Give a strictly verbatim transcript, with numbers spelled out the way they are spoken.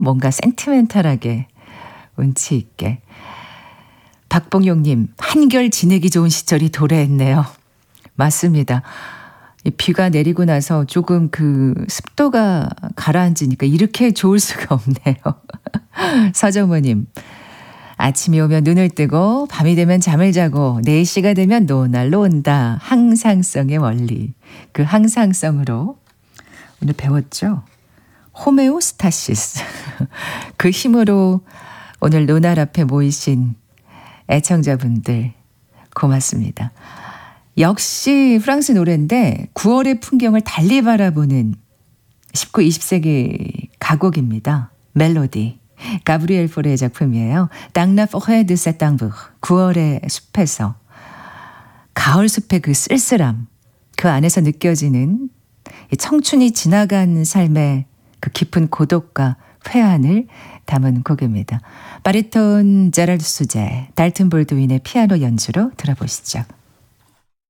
뭔가 센티멘탈하게 운치 있게. 박봉용님, 한결 지내기 좋은 시절이 도래했네요. 맞습니다. 비가 내리고 나서 조금 그 습도가 가라앉으니까 이렇게 좋을 수가 없네요. 서정모님, 아침이 오면 눈을 뜨고 밤이 되면 잠을 자고 네 시가 되면 노날로 온다. 항상성의 원리. 그 항상성으로 오늘 배웠죠. 호메오스타시스. 그 힘으로 오늘 노날 앞에 모이신 애청자분들 고맙습니다. 역시 프랑스 노래인데 구월의 풍경을 달리 바라보는 십구, 이십 세기 가곡입니다. 멜로디. 가브리엘 포레의 작품이에요. Dans la forêt de Septembre. 구월의 숲에서 가을 숲의 그 쓸쓸함, 그 안에서 느껴지는 청춘이 지나간 삶의 그 깊은 고독과 회한을 담은 곡입니다. 바리톤 제랄드 수제, 달튼 볼드윈의 피아노 연주로 들어보시죠.